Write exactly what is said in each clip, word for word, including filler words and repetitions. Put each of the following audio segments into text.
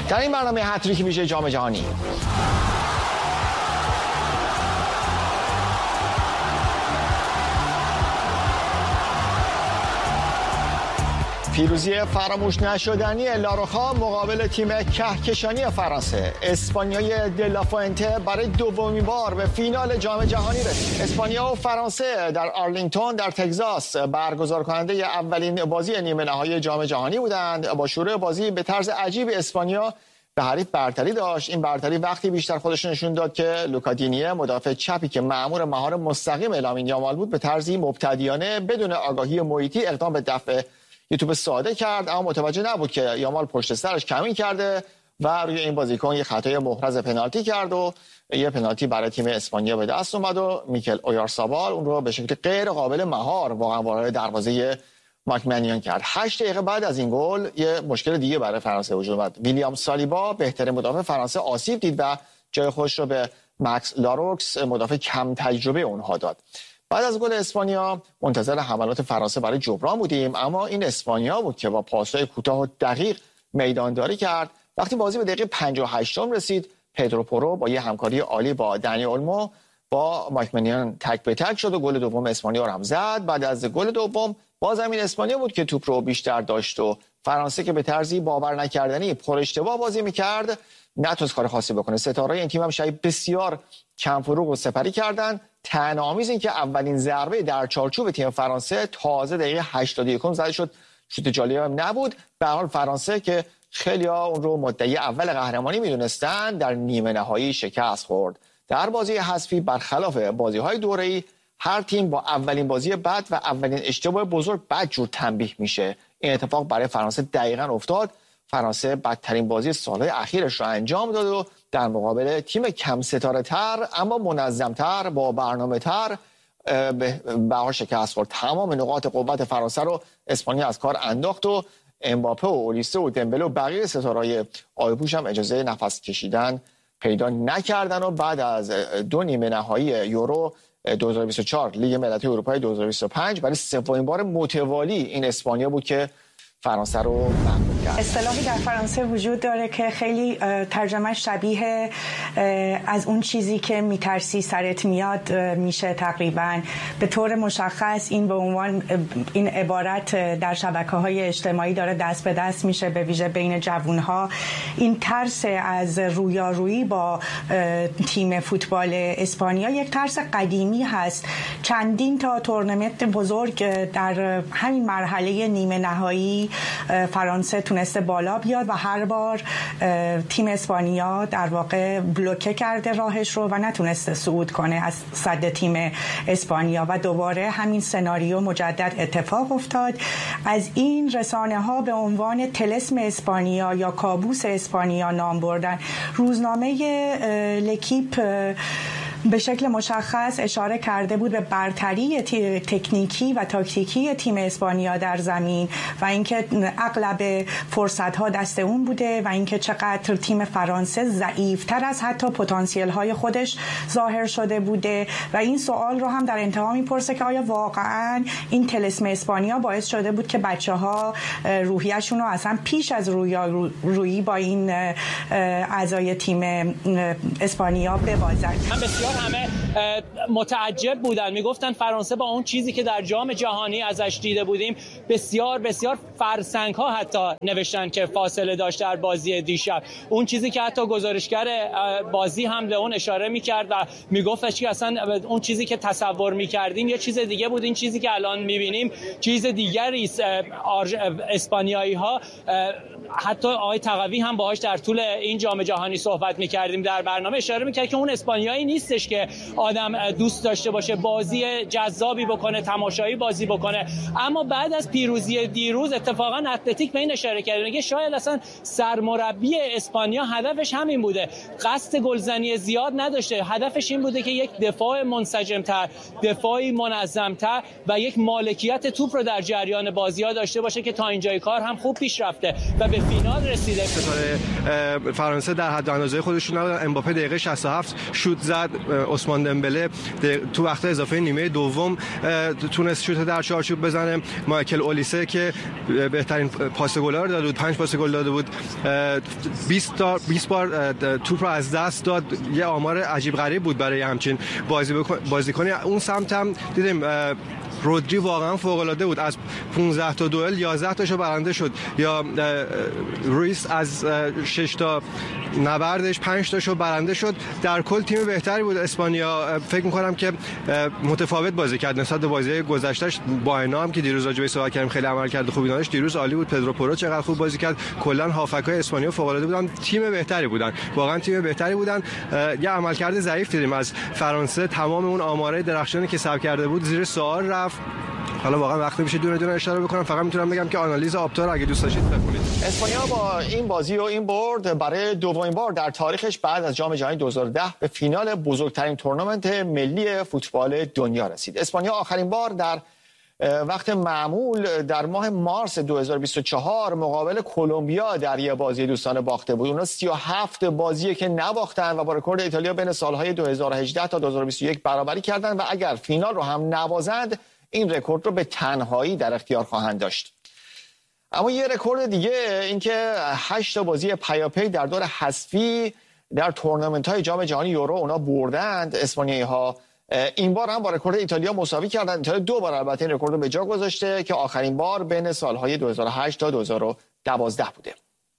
در این برنامه هتریک ویژه جام جهانی پیروزی فراموش نشدنی لاروخا مقابل تیم کهکشانی فرانسه. اسپانیای دلافوئنته برای دومین بار به فینال جام جهانی رسید. اسپانیا و فرانسه در آرلینگتون در تگزاس برگزار کننده اولین بازی نیمه نهایی جام جهانی بودند. با شروع بازی به طرز عجیب اسپانیا به حریف برتری داشت. این برتری وقتی بیشتر خودش نشون داد که لوکا دینیه مدافع چپی که مأمور مهار مستقیم لامین یامال بود به طرزی مبتدیانه بدون آگاهی محیطی اقدام به دفع یه توپ ساده کرد، اما متوجه نبود که یامال پشت سرش کمین کرده و روی این بازیکن یه خطای محرز پنالتی کرد و یه پنالتی برای تیم اسپانیا به دست اومد و میکل اویارسابال اون رو به شکل غیر قابل مهار واقعا وارد دروازه ماکمنیان کرد. هشت دقیقه بعد از این گل یه مشکل دیگه برای فرانسه وجود اومد. ویلیام سالیبا بهترین مدافع فرانسه آسیب دید و جای خودش رو به مکس لاروکس مدافع کم تجربه اونها داد. بعد از گل اسپانیا منتظر حملات فرانسه برای جبران بودیم، اما این اسپانیا بود که با پاس‌های کوتاه و دقیق میدانداری کرد. وقتی بازی به دقیقه پنجاه و هشت رسید، پدرو پورو با یه همکاری عالی با دنی اولمو با ماکمنیان تک به تک شد و گل دوم اسپانیا رو هم زد. بعد از گل دوم بازم این اسپانیا بود که توپ رو بیشتر داشت و فرانسه که به طرزی باور نکردنی پر اشتباه بازی می‌کرد نتونست کار خاصی بکنه. ستاره‌های این تیم هم شاید بسیار کم فروغ و سپری کردن. طعنه‌آمیز این که اولین ضربه در چارچوب تیم فرانسه تازه دقیقه هشتاد و یک زده شد. شوت جالبی هم نبود. به هر حال فرانسه که خیلی‌ها اون رو مدعی اول قهرمانی می‌دونستان در نیمه نهایی شکست خورد. در بازی حذفی برخلاف بازی‌های دوره‌ای هر تیم با اولین بازی بد و اولین اشتباه بزرگ بدجور تنبیه میشه. این اتفاق برای فرانسه دقیقاً افتاد. فرانسه بدترین بازی سالهای اخیرش را انجام داد و در مقابل تیم کم ستاره تر اما منظم تر با برنامه تر به بهار شکست خورد. تمام نقاط قوت فرانسه رو اسپانیا از کار انداخت و امباپه و اولیسه و دمبله و بقیه ستارهای آبپوش هم اجازه نفس کشیدن پیدا نکردن و بعد از دو نیمه نهایی یورو دو هزار و بیست و چهار لیگ ملت‌های اروپای دو هزار و بیست و پنج برای سومین بار متوالی این اسپانیا بود که فرانسه رو مغلوب کرد. اصطلاحی در فرانسه وجود داره که خیلی ترجمه شبیه از اون چیزی که میترسی سرت میاد میشه. تقریبا به طور مشخص این به عنوان این عبارت در شبکه‌های اجتماعی داره دست به دست میشه، به ویژه بین جوانها. این ترس از رویارویی با تیم فوتبال اسپانیا یک ترس قدیمی هست. چندین تا تورنمنت بزرگ در همین مرحله نیمه نهایی فرانسه تونسته بالا بیاد و هر بار تیم اسپانیا در واقع بلوکه کرده راهش رو و نتونسته صعود کنه از صد تیم اسپانیا و دوباره همین سناریو مجدد اتفاق افتاد. از این رسانه ها به عنوان طلسم اسپانیا یا کابوس اسپانیا نام بردن. روزنامه لکیپ به شکل مشخص اشاره کرده بود به برتری تکنیکی و تاکتیکی تیم اسپانیا در زمین و اینکه اغلب فرصت‌ها دست اون بوده و اینکه چقدر تیم فرانسه ضعیف‌تر از حتی پتانسیل‌های خودش ظاهر شده بوده و این سوال رو هم در انتها می‌پرسه که آیا واقعاً این طلسم اسپانیا باعث شده بود که بچه‌ها روحیه‌شون رو اصلا پیش از رویا رویی با این اعضای تیم اسپانیا ببازن. همه متعجب بودن، میگفتن فرانسه با اون چیزی که در جام جهانی ازش دیده بودیم بسیار بسیار فرسنگ ها حتی نوشتن که فاصله داشت در بازی دیشب. اون چیزی که حتی گزارشگر بازی هم به اون اشاره میکرد و میگفتش که اصلا اون چیزی که تصور میکردیم یه چیز دیگه بود، این چیزی که الان میبینیم چیز دیگری است. اسپانیایی ها حتی آقای تقوی هم باهاش در طول این جام جهانی صحبت میکردیم در برنامه اشاره میکرد که اون اسپانیایی نیستش که آدم دوست داشته باشه بازی جذابی بکنه، تماشایی بازی بکنه. اما بعد از پیروزی دیروز اتفاقا اتلتیک به این اشاره کرد میگه شاید اصلا سرمربی اسپانیا هدفش همین بوده، قصد گلزنی زیاد نداشته، هدفش این بوده که یک دفاع منسجم‌تر، دفاعی منظم‌تر و یک مالکیت توپ رو در جریان بازی‌ها داشته باشه که تا اینجای کار هم خوب پیش رفته و به فینال رسیده. ستاره فرانسه در حد اندازه خودشون نبودن. امباپه دقیقه شصت و هفت شوت زد عثمان دمبله تو وقت اضافه نیمه دوم تونست شوت در چارچوب بزنه. مایکل اولیسه که بهترین پاس گل رو داده بود، پنج پاس گل داده بود، بیست تا بیست بار توپ رو از دست داد. یه آمار عجیب غریب بود برای همچین بازی بازیکنی. اون سمت هم دیدیم رودری واقعا فوق العاده بود، از پانزده تا دوئل یازده تاشو برنده شد، یا رویس از شش تا نبردش پنج تاشو برنده شد. در کل تیم بهتری بود اسپانیا. فکر می‌کنم که متفاوت بازی کرد نسبت به بازی گذشتهش. با اینا هم که دیروز راجع بهش صحبت کردیم خیلی عملکرد خوبی داشت، دیروز عالی بود. پدرو پورو چقدر خوب بازی کرد. کلا هافک‌های اسپانیا فوق العاده بودن، تیم بهتری بودن، واقعا تیم بهتری بودن. یه عملکرد ضعیف دیدیم از فرانسه. تمام اون آمارای درخشانی که ثبت کرده بود زیر سوال رفت. حالا واقعا وقت میشه دونه دونه اشاره بکنم، فقط میتونم بگم که آنالیز آپتا رو اگه دوست داشتید بخونید. اسپانیا با این بازی و این برد برای دومین بار در تاریخش بعد از جام جهانی دو هزار و ده به فینال بزرگترین تورنمنت ملی فوتبال دنیا رسید. اسپانیا آخرین بار در وقت معمول در ماه مارس دو هزار و بیست و چهار مقابل کلمبیا در یه بازی دوستانه باخته بود. اونا سی و هفت بازیه که نباختن و با رکورد ایتالیا بین سالهای دو هزار و هجده تا دو هزار و بیست و یک برابری کردن و اگر فینال رو هم نبازند این رکورد رو به تنهایی در اختیار خواهند داشت. اما یه رکورد دیگه این که هشت بازی پیاپی در دور حذفی در تورنمنت‌های جام جهانی یورو اونا بردند اسپانیایی‌ها. این بار هم با رکورد ایتالیا مساوی کردن. ایتالیا دو بار البته این رکورد رو به جا گذاشته که آخرین بار بین سالهای دو هزار و هشت تا دو هزار و دوازده بوده.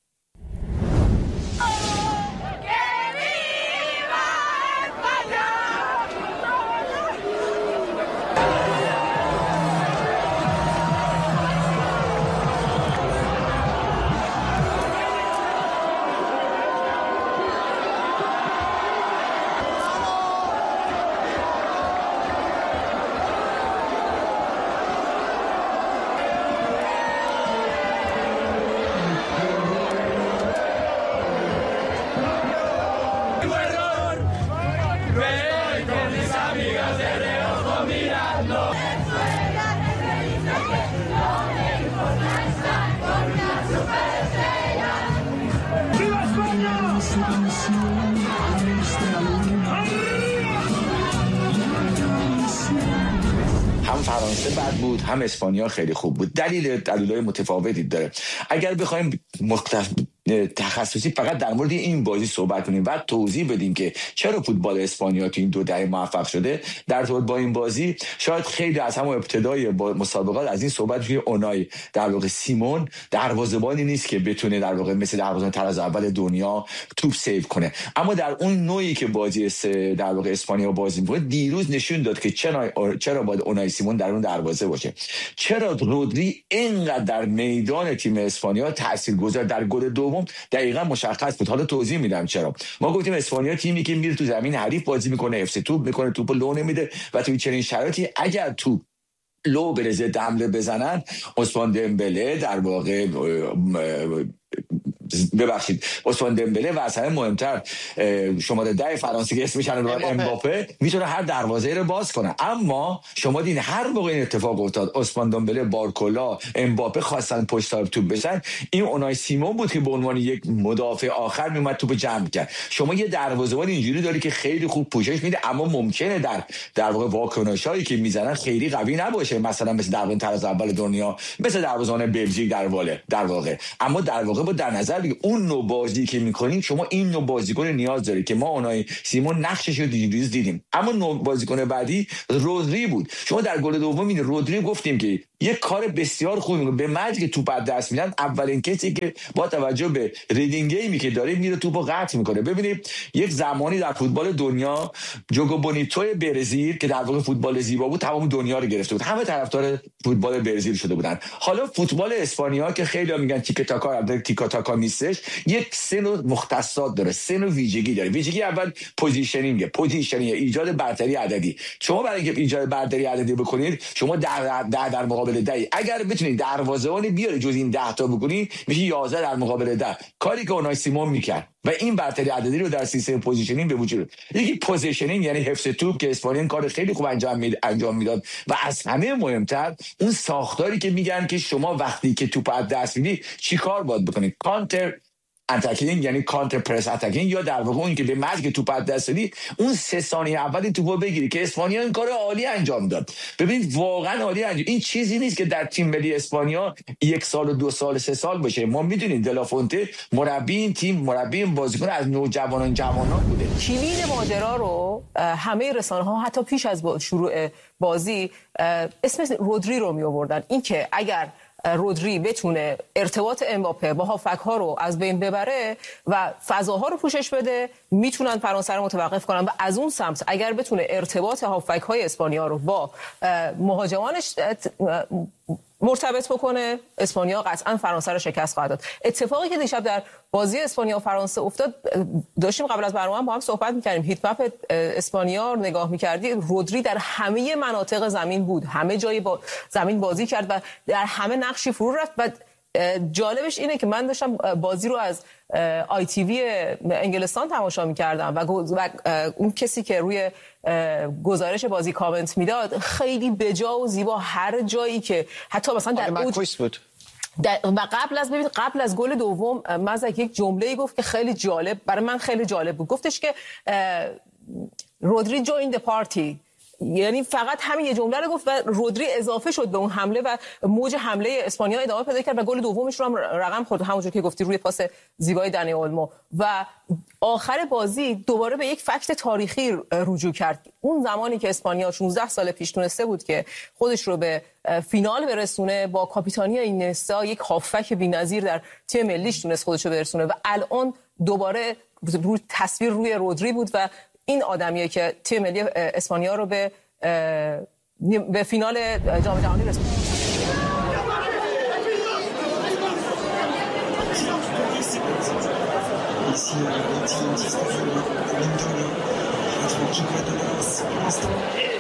هم فرانسه بد بود، هم اسپانیا خیلی خوب بود. دلیل دلایل متفاوتی داره. اگر بخوایم مختلف تخصصی فقط در مورد این بازی صحبت کنیم و توضیح بدیم که چرا فوتبال اسپانیا تو این دو دهه موفق شده در ارتباط با این بازی، شاید خیلی از همون ابتدای مسابقات از این صحبت که اونای در واقع سیمون دروازه‌بانی نیست که بتونه در واقع مثل دروازه‌بان طراز اول دنیا توپ سیو کنه، اما در اون نوعی که بازی در واقع اسپانیا بازی می‌کنه دیروز نشون داد که چرا چرا باید اونای سیمون در اون دروازه باشه، چرا رودری اینقدر در میدان تیم اسپانیا تاثیرگذار در گل دوم دقیقاً مشخص بود. حالا توضیح میدم چرا. ما گفتیم اسپانیا تیمی که میره تو زمین حریف بازی میکنه، اف سی توپ میکنه، توپو لو نمیده و توی چنین شرایطی اگر توپ لو برزه حمله بزنن، عثمان دمبله در واقع ببخشید عثمان دمبله و اصلا مهمتر شماره ده فرانسه که اسمش الان امباپه میتونه هر دروازه رو باز کنه. اما شما دیدین هر موقع این اتفاق افتاد عثمان دمبله، بارکولا، امباپه خواستن پشت سر توپ بشن، این اونای سیمون بود که به عنوان یک مدافع آخر میومد توپ جمع کرد. شما یه دروازه‌بان اینجوری داری که خیلی خوب پوشش میده اما ممکنه در در واقع واکنشایی که میزنن خیلی قوی نباشه، مثلا مثل دروازه‌بان طراز اول دنیا، مثل دروازه‌بان بلژیک در واقع در واقع اما در واقع با در نظر اون نوع بازی که میکنیم شما این نوع بازیکن نیاز داره که ما اونای سیمون نقشش رو دیروز دیدیم. اما نوع بازیکن بعدی رودری بود. شما در گل دوم این رودری گفتیم که یک کار بسیار خوبی میکنه، به مجد که توپ از دست میدن اولین کسی که با توجه به ریدینگ گیمی که داره میره توپو قطع میکنه. ببینید یک زمانی در فوتبال دنیا جوگو بونیتو برزیل که در واقع فوتبال زیبا بود تمام دنیا رو گرفته بود، همه طرفدار فوتبال برزیل شده بودن. حالا فوتبال اسپانیا که خیلی میگن تیک تاکا البته تیک تاکا نیستش، یک سه نوع مختصات داره، سه نوع ویژگی داره. ویژگی اول پوزیشنینگ، پوزیشنینگ ایجاد برتری عددی. شما برای اینکه ایجاد برتری عددی بکنید شما در در, در مقابل ده اگر بتونید دروازه‌بان بیاری جز این ده تا بکنی میشه یازده در مقابل ده، کاری که اونای سیمون میکرد و این برتری عددی رو در سیستم پوزیشنینگ به وجود. یکی پوزیشنینگ یعنی حفظ توپ که اسپانیا کار خیلی خوب انجام می انجام میداد و از همه مهمتر اون ساختاری که میگن که شما وقتی که توپ از دست میدی چیکار باید بکنید، کانتر اتکینگ یعنی کانتر پرس اتکینگ، یا در واقع اون که به محض که توپ از دست دادی اون سه ثانیه اول توپو بگیری که اسپانیا این کار عالی انجام داد. ببینید واقعا عالی انجام. این چیزی نیست که در تیم ملی اسپانیا یک سال و دو سال سه سال باشه. ما میدونیم دلافونته مربی این تیم، مربی این بازیکن از نوجوانان جوانان بوده. کلید ماجرا رو همه رسانه‌ها حتی پیش از شروع بازی اسم رودری رو می آوردن. این که اگر رودری بتونه ارتباط امباپه با هافک ها رو از بین ببره و فضاها رو پوشش بده، میتونن فرانسه رو متوقف کنن. و از اون سمت اگر بتونه ارتباط هافک های اسپانیا رو با مهاجمانش مرتبط بکنه، اسپانیا قطعا فرانسه رو شکست خواهد داد. اتفاقی که دیشب در بازی اسپانیا و فرانسه افتاد، داشتیم قبل از برنامه با هم صحبت می‌کردیم، هیت مپ اسپانیا رو نگاه می‌کردی، رودری در همه مناطق زمین بود، همه جای با زمین بازی کرد و در همه نقشی فرو رفت. و جالبش اینه که من داشتم بازی رو از آی تی وی انگلستان تماشا می‌کردم و اون کسی که روی گزارش بازی کامنت میداد خیلی بجا و زیبا هر جایی که حتی مثلا در اوج بود در و قبل از ببین قبل از گل دوم مزک یک جمله‌ای گفت که خیلی جالب، برای من خیلی جالب بود. گفتش که رودری جوین د پارتی، یعنی فقط همین یه جمله رو گفت و رودری اضافه شد به اون حمله و موج حمله اسپانیا ادامه پیدا کرد و گل دومش رو هم رقم خورد، همونجوری که گفتی روی پاس زیبای دنی اولمو. و آخر بازی دوباره به یک فکت تاریخی رجوع کرد. اون زمانی که اسپانیا شانزده سال پیش تونسته بود که خودش رو به فینال برسونه با کاپیتانی اینستا، یک هافک بی‌نظیر در تیم ملیش تونست خودش رو برسونه و الان دوباره روی تصویر روی رودری بود و این آدمیه که تیم ملی اسپانیا رو به به فینال جام جهانی رسوند. Ici,